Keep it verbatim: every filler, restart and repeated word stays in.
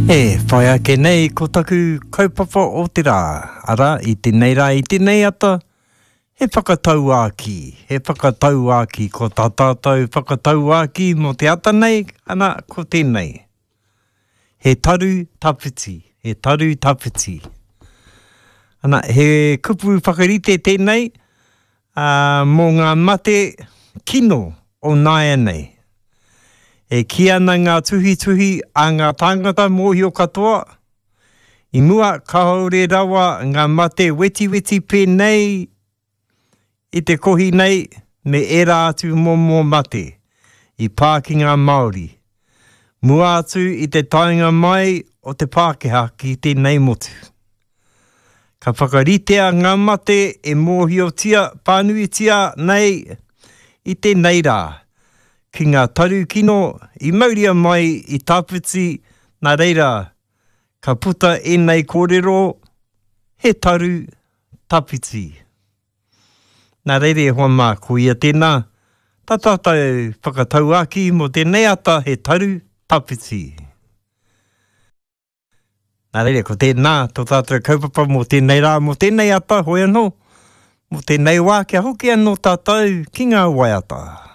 E, whai ake nei ko taku kaupapa o te rā. Ara, i tēnei rā, i tēnei ata, he whakatau āki. He whakatau āki ko tā tātou whakatau āki mo te ata nei, ana ko tēnei. He taru tapiti, he taru tapiti. Ana, he kupu whakarite tēnei, uh, mō ngā mate kino o Naia nei. E ki ana ngā tuhi tuhi a ngā tāngata mōhio katoa. I mua ka haure rawa ngā mate weti weti pēnei i te kohi nei me era atu mō mō mate i Pāki ngā Māori. Mua atu i te tainga mai o te Pākehā ki tēnei motu. Ka whakaritea ngā mate e mōhio tia pānuitia nei i tēnei rā. Ki ngā taru kino i mauria mai i tāpiti nā reira ka puta e nei kōrero he taru tāpiti. Nā reire hoa mā ko ia tēnā tā tātou whakatau aki mo tēnei ata he taru tāpiti. Nā reire ko tēnā tō tātou kaupapa mo tēnei rā mo tēnei ata hoi anō mo tēnei wā kia hoki anō tātou ki ngā waiata.